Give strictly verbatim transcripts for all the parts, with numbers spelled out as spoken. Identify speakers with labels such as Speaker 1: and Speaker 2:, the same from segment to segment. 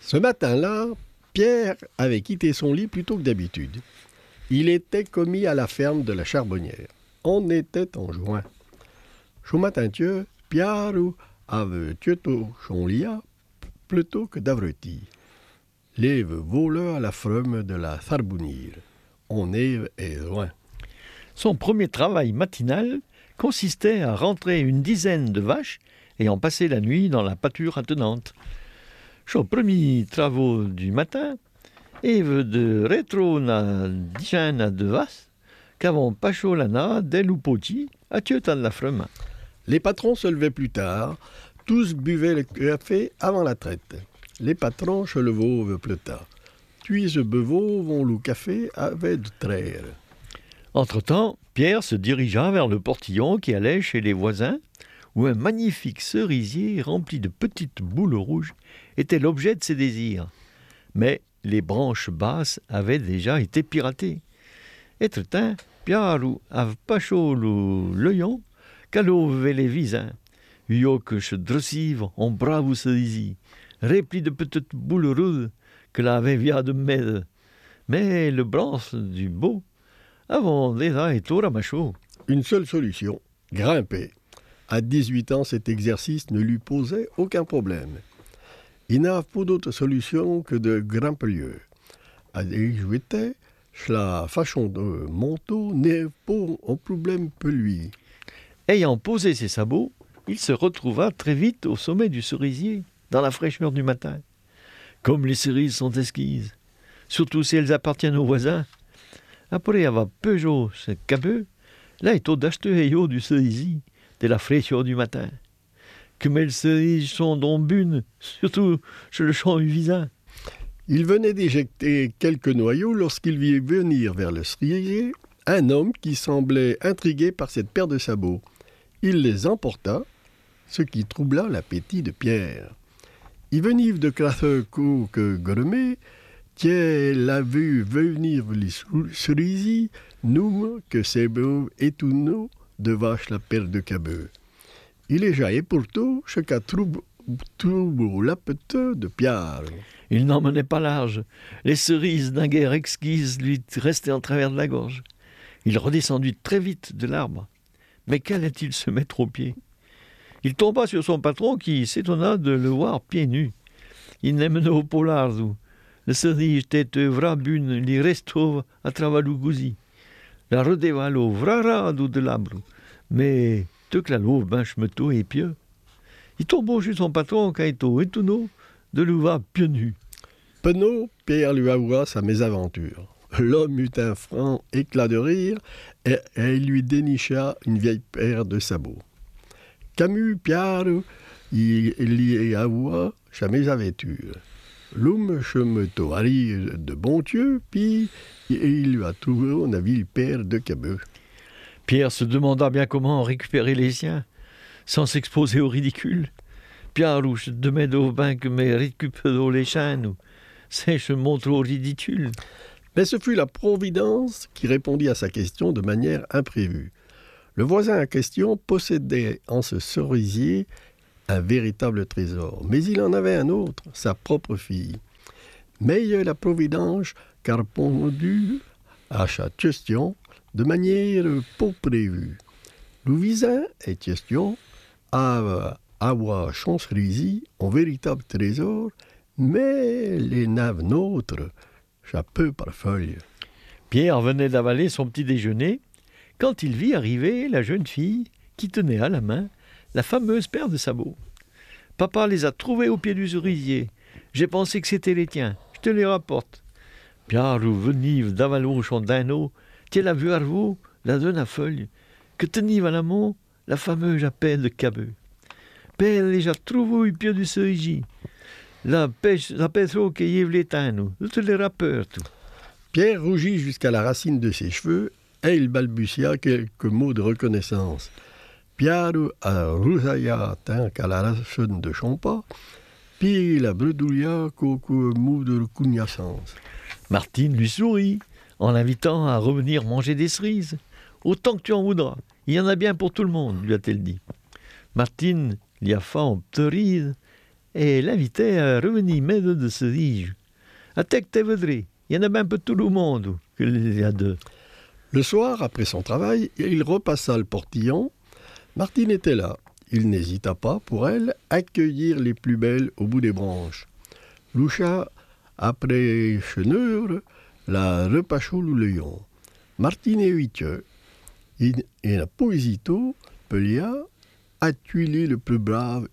Speaker 1: Ce matin-là, Pierre avait quitté son lit plus tôt que d'habitude. Il était commis à la ferme de la Charbonnière. On était en juin. Ce matin-tieu, Pierre avait tué son lit plutôt que d'avreti. Lève voleur à la ferme de la Charbonnière. On est loin.
Speaker 2: Son premier travail matinal consistait à rentrer une dizaine de vaches ayant passé la nuit dans la pâture attenante. Son premier travaux du matin, Eve de rétro na dizaine de vaches qu'avant pacho lana del ou poti à tiotan la frema.
Speaker 1: Les patrons se levaient plus tard. Tous buvaient le café avant la traite. Les patrons se levaient plus tard. Puis se bevaient vont le café avec de traire.
Speaker 2: Entre-temps, Pierre se dirigea vers le portillon qui allait chez les voisins, où un magnifique cerisier rempli de petites boules rouges était l'objet de ses désirs. Mais les branches basses avaient déjà été piratées. Entretemps, Pierre avait pas chaud l'œillon, qu'allo les visins. Yo que se dressive en brave cerisier, rempli de petites boules rouges que l'avait via de mêle. Mais le branche du beau avant déjà été au ramacho.
Speaker 1: Une seule solution, grimper. À dix-huit ans, cet exercice ne lui posait aucun problème. Il n'a pas d'autre solution que de grimper. À dix-huit ans, la façon de manteau n'est pas un problème pour lui.
Speaker 2: Ayant posé ses sabots, il se retrouva très vite au sommet du cerisier, dans la fraîcheur du matin. Comme les cerises sont esquises, surtout si elles appartiennent aux voisins. Après avoir Peugeot ce cabeux, là est au d'acheter du cerisier, de la fraîcheur du matin. Que mes cerises sont donc bunes, surtout chez le champ du voisin.
Speaker 1: Il venait d'éjecter quelques noyaux lorsqu'il vit venir vers le cerisier un homme qui semblait intrigué par cette paire de sabots. Il les emporta, ce qui troubla l'appétit de Pierre. Il venait de classer que Gremé, qui l'a vu venir les cerisiers, nous que c'est beau et tout nous de vache la paire de cabeux. Il est jaillé pourtant ce qu'a trouvé l'appétit de Pierre.
Speaker 2: Il n'en menait pas large. Les cerises d'un guerre exquise lui restaient en travers de la gorge. Il redescendit très vite de l'arbre. Mais qu'allait-il se mettre aux pieds? Il tomba sur son patron qui s'étonna de le voir pieds nus. Il n'aimait au polardo. Le cerise tête vrabune li restove à travers le gousi. La redevalo vrarado de l'arbre. Mais te que la louve ben chemeto et pieux. Il tomba chez son patron Kaito et Touno de le voir pieds nus.
Speaker 1: Penaud, Pierre lui avoua sa mésaventure. L'homme eut un franc éclat de rire et, et il lui dénicha une vieille paire de sabots. Camus, Pierre, il lui avoua sa mésaventure. L'homme chemeto a rire de bon Dieu, puis il lui a trouvé une ville paire de cabeux.
Speaker 2: Pierre se demanda bien comment récupérer les siens, sans s'exposer au ridicule. Pierre, où je demande au bain que mes récupérons les chaînes, ou c'est je montre au ridicule.
Speaker 1: Mais ce fut la Providence qui répondit à sa question de manière imprévue. Le voisin en question possédait en ce cerisier un véritable trésor, mais il en avait un autre, sa propre fille. Mais la Providence a répondu à sa question de manière peu prévue. Le voisin en question a avoir son cerisier un véritable trésor, mais les naves nôtres, ça peu par feuille.
Speaker 2: Pierre venait d'avaler son petit déjeuner quand il vit arriver la jeune fille qui tenait à la main la fameuse paire de sabots. Papa les a trouvés au pied du cerisier. J'ai pensé que c'était les tiens. Je te les rapporte. Pierre venive d'avaler au champ d'un eau, tiens la vue à vous, la donne à feuille, que tenive à la main la fameuse paire de cabeux. Père les a trouvés au pied du cerisier. La pêche, la pêche qui y les nous, je te les rapporte. Tout.
Speaker 1: Pierre rougit jusqu'à la racine de ses cheveux et il balbutia quelques mots de reconnaissance. Pierre a rousailla tant qu'à la racine de son pas, puis il a bredouilla quelques mots de reconnaissance.
Speaker 2: Martine lui sourit en l'invitant à revenir manger des cerises. Autant que tu en voudras, il y en a bien pour tout le monde, lui a-t-elle dit. Martine lui a fait un petit rire et l'invitait à revenir maître de cerise. À tec te voudrais. Il y en a un peu tout le monde qu'il y a deux.
Speaker 1: Le soir, après son travail, il repassa le portillon. Martine était là. Il n'hésita pas, pour elle, à accueillir les plus belles au bout des branches. Loucha, après cheneur, la repachou le lion. Martine et huitieux. Et la poésito, pelia, a tuilé le plus brave,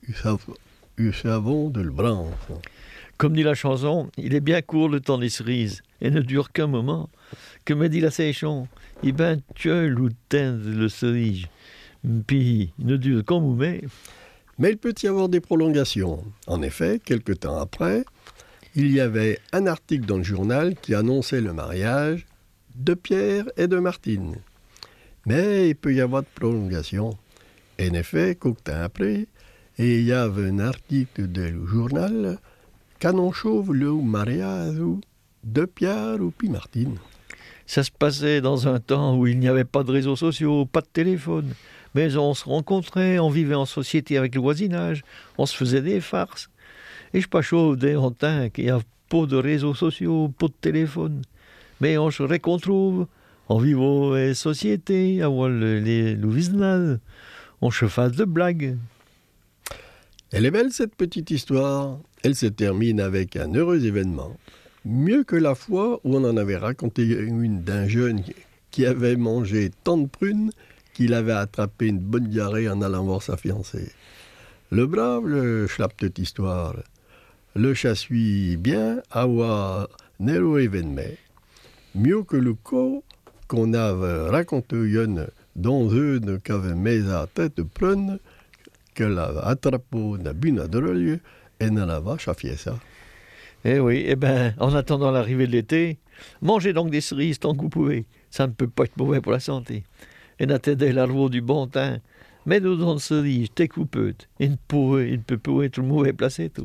Speaker 1: u savon de le branche.
Speaker 2: Comme dit la chanson, il est bien court le temps des cerises, et ne dure qu'un moment. Que me dit la séchon? Eh ben, tu as le teint de le cerise. Puis, il ne dure qu'un moment.
Speaker 1: Mais il peut y avoir des prolongations. En effet, quelque temps après, il y avait un article dans le journal qui annonçait le mariage de Pierre et de Martine. Mais il peut y avoir de prolongation. En effet, quelque temps après, et il y avait un article du journal qu'annonçait le mariage de Pierre ou puis Martine.
Speaker 2: Ça se passait dans un temps où il n'y avait pas de réseaux sociaux, pas de téléphone. Mais on se rencontrait, on vivait en société avec le voisinage, on se faisait des farces. Et je pas chaud des temps qu'il n'y a pas de réseaux sociaux, pas de téléphone. Mais on se retrouve en vivant en société, avoir le, le, le voisinage, on se fasse de blagues.
Speaker 1: Elle est belle cette petite histoire. Elle se termine avec un heureux événement. Mieux que la fois où on en avait raconté une d'un jeune qui avait mangé tant de prunes qu'il avait attrapé une bonne diarrhée en allant voir sa fiancée. Le brave, le schlapp cette histoire, le chassui bien avoir nero événement. Mieux que le co qu'on avait raconté une dans une qu'avait mis à tête prune, qu'elle avait attrapé une bune de relieu et n'en avait chaffié ça.
Speaker 2: Eh oui, eh ben, en attendant l'arrivée de l'été, mangez donc des cerises tant que vous pouvez. Ça ne peut pas être mauvais pour la santé. Et n'attendez l'arbre du bon teint. Mets-nous dans le cerise, t'es coupeux. Il ne peut, il ne peut pas être mauvais placé tout.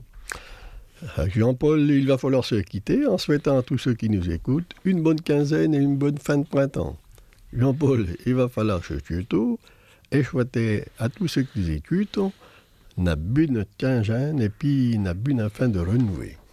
Speaker 1: Jean-Paul, il va falloir se quitter en souhaitant à tous ceux qui nous écoutent une bonne quinzaine et une bonne fin de printemps. Jean-Paul, il va falloir se tuer et souhaiter à tous ceux qui nous écoutent une bonne quinzaine et puis une bonne fin de renouer.